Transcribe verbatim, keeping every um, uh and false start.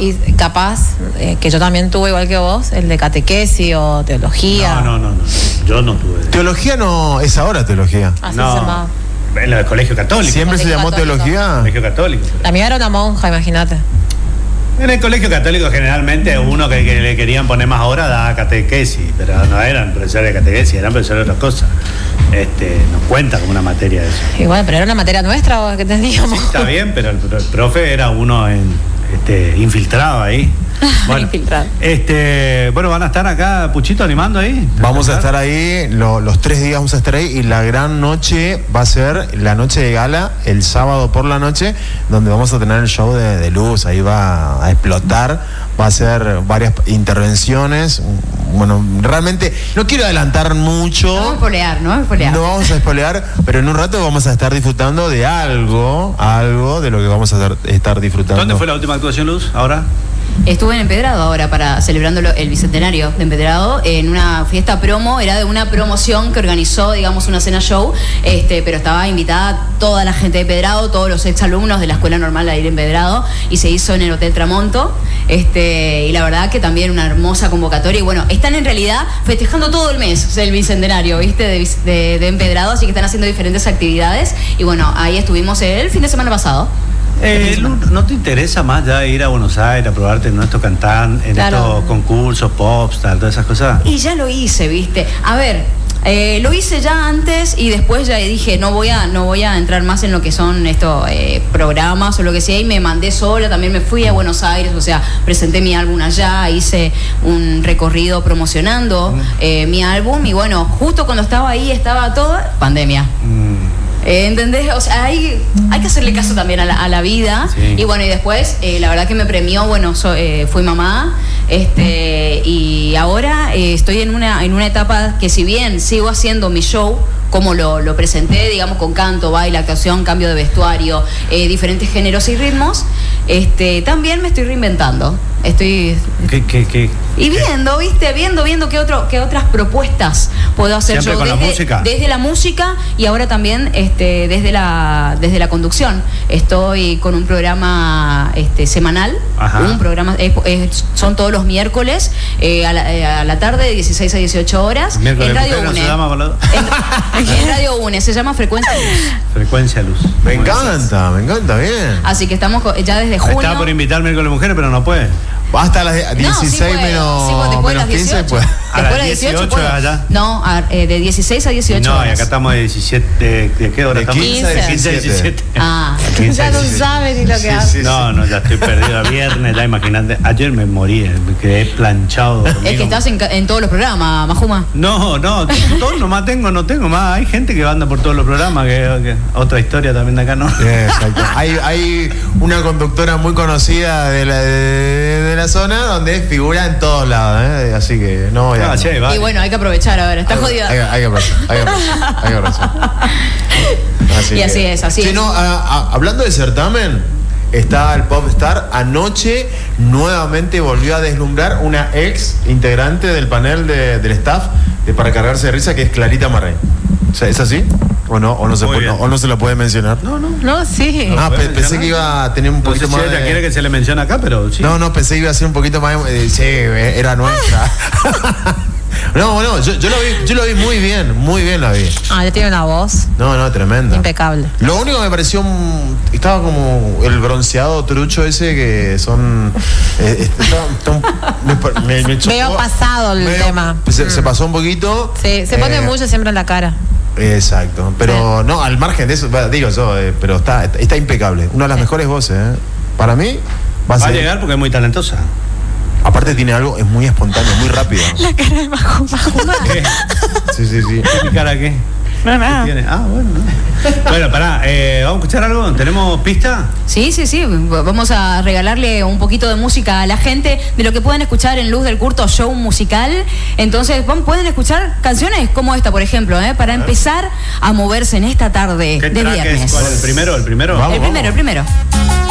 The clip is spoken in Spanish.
y capaz eh, que yo también tuve, igual que vos, el de catequesis o teología. No, no, no, no. Yo no tuve. Teología no es ahora teología. Así no. se llamaba. En el colegio católico. Siempre se llamó católico. teología. Colegio católico. Pero... La mía era una monja, imagínate. En el colegio católico generalmente uno que, que le querían poner más horas daba catequesis, pero no eran profesores de catequesis, eran profesores de otras cosas. Este, no cuenta como una materia de eso. Igual, pero era una materia nuestra o que teníamos. Sí, está bien, pero el, el profe era uno en, este, infiltrado ahí. Bueno, Infiltrado. este, bueno, van a estar acá, Puchito, animando ahí. Vamos a estar ahí, lo, los tres días vamos a estar ahí y la gran noche va a ser la noche de gala, el sábado por la noche, donde vamos a tener el show de, de luz, ahí va a explotar, va a ser varias intervenciones. Bueno, realmente no quiero adelantar mucho. No vamos a espolear, ¿no? Espolear. No vamos a espolear, pero en un rato vamos a estar disfrutando de algo, algo de lo que vamos a estar, estar disfrutando. ¿Dónde fue la última actuación, Luz? ¿Ahora? Estuve en Empedrado ahora para celebrando el bicentenario de Empedrado en una fiesta promo, era de una promoción que organizó, digamos, una cena show, este, pero estaba invitada toda la gente de Empedrado, todos los exalumnos de la Escuela Normal de ir Empedrado, y se hizo en el Hotel Tramonto, este, y la verdad que también una hermosa convocatoria, y bueno, están en realidad festejando todo el mes, o sea, el bicentenario, ¿viste? De, de, de Empedrado, así que están haciendo diferentes actividades, y bueno, ahí estuvimos el fin de semana pasado. Eh, Lu, ¿no te interesa más ya ir a Buenos Aires a probarte en nuestros cantantes, en Claro. estos concursos, popstar, todas esas cosas? Y ya lo hice, ¿viste? A ver, eh, lo hice ya antes y después ya dije, no voy a, no voy a entrar más en lo que son estos eh, programas o lo que sea, y me mandé sola, también me fui a Buenos Aires, o sea, presenté mi álbum allá, hice un recorrido promocionando eh, mi álbum, y bueno, justo cuando estaba ahí estaba toda pandemia. Mm. Eh, ¿Entendés? O sea, hay, hay que hacerle caso también a la, a la vida. Sí. Y bueno, y después, eh, la verdad que me premió, bueno, so, eh, fui mamá, este, y ahora eh, estoy en una, en una etapa que, si bien sigo haciendo mi show, como lo, lo presenté, digamos, con canto, baile, actuación, cambio de vestuario, eh, diferentes géneros y ritmos, este, también me estoy reinventando. Estoy... ¿Qué, qué, qué? Y viendo, viste, viendo, viendo qué otro, qué otras propuestas puedo hacer ¿Siempre yo con la desde, música? desde la música y ahora también este, desde la desde la conducción. Estoy con un programa este, semanal, Ajá. un programa es- es- son todos los miércoles eh, a, la, eh, a la tarde de dieciséis a dieciocho horas Miércoles en de Radio mujer, ¿no UNE. se llama, boludo? En, en Radio UNE se llama Frecuencia Luz. Frecuencia Luz. Me Muy bien. encanta, me encanta, bien. Así que estamos co- ya desde junio. Estaba por invitar miércoles de mujeres, pero no puede. Hasta las No, sí dieciséis puedo, menos, sí puedo, después de menos las quince, dieciocho. pues. A Después las de las dieciocho dieciocho puedo. allá. No, a- eh, de dieciséis a dieciocho No, y horas. acá estamos de diecisiete. ¿De, de qué hora De estamos? quince a De quince a diecisiete. Ah. quince a Ya no diecisiete. sabe ni lo que Sí, hace. sí. No, no, ya estoy perdido. A viernes, ya imagínate. Ayer me morí, me quedé planchado. Es dormido. que estás en, ca- en todos los programas, Majuma. No, no, todo nomás tengo, no tengo más. Hay gente que anda por todos los programas, que, que otra historia también de acá, ¿no? Exacto. Hay, hay una conductora muy conocida de la, de, de la zona donde figura en todos lados, ¿eh? Así que no voy a... Ah, sí, hay Y varios. bueno, hay que aprovechar ahora, está hay, jodida. hay, hay que aprovechar, hay que aprovechar, hay que aprovechar. Así Y que- así es, así Sí, es. no, a- a- hablando de certamen, está el Popstar. Anoche nuevamente volvió a deslumbrar una ex integrante del panel de- del staff de Para Cargarse de Risa, que es Clarita Marrey. O sea, ¿es así? ¿O no? ¿O no se, Muy puede, bien. o no se lo puede mencionar? No, no. No, sí. Ah, puede pe- pensé mencionar. que iba a tener un No sé poquito si más ella de... quiere que se le mencione acá, pero sí. No, no, pensé que iba a ser un poquito más... eh, sí, eh, era nuestra. No, no, yo, yo lo vi, yo lo vi muy bien, muy bien la vi. Ah, ya tiene una voz No, no, tremenda. impecable. Lo único que me pareció un- estaba como el bronceado trucho ese que son eh, este, estaba- está un- me, pa- me- me chocó. Medio pasado el Medio- tema. Se, se pasó un poquito. Sí, se pone Eh, mucho siempre en la cara. Exacto, pero no, al margen de eso, va, digo yo, eh, pero está, está impecable. Una de las mejores voces, ¿eh? Para mí va a Va a ser. llegar porque es muy talentosa. Aparte tiene algo, es muy espontáneo, muy rápido. La cara de Majuma. ¿Qué? Sí, sí, sí. ¿Mi cara qué? No, ¿Qué nada. tiene? Ah, bueno. no. Bueno, pará, eh, ¿vamos a escuchar algo? ¿Tenemos pista? Sí, sí, sí. Vamos a regalarle un poquito de música a la gente de lo que pueden escuchar en Luz del Curto Show Musical. Entonces, van- pueden escuchar canciones como esta, por ejemplo, ¿eh? Para empezar a moverse en esta tarde ¿Qué de track es? viernes. ¿Cuál? ¿El primero? ¿El primero? Vamos. El primero, el primero.